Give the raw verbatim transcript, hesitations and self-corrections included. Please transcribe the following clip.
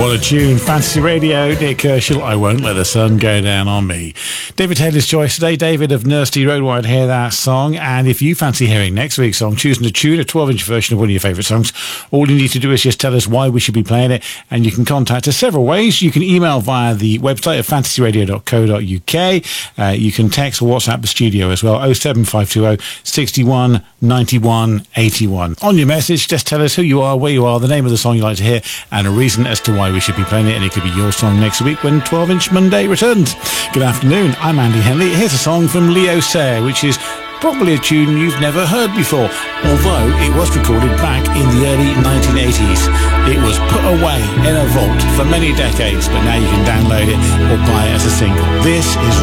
What a tune. Fantasy Radio, Nick Kershaw, I Won't Let the Sun Go Down on Me. David Taylor's choice today. David of Nursty Road wanted to hear that song. And if you fancy hearing next week's song, choosing to tune a twelve-inch version of one of your favourite songs, all you need to do is just tell us why we should be playing it. And you can contact us several ways. You can email via the website at fantasy radio dot co dot uk. Uh, you can text or WhatsApp the studio as well, oh seven five two oh, six one, nine one, eight one. On your message, just tell us who you are, where you are, the name of the song you like to hear, and a reason as to why we should be playing it, and it could be your song next week when twelve-inch Monday returns. Good afternoon, I'm Andy Henley. Here's a song from Leo Sayer, which is probably a tune you've never heard before, although it was recorded back in the early nineteen eighties. It was put away in a vault for many decades, but now you can download it or buy it as a single. This is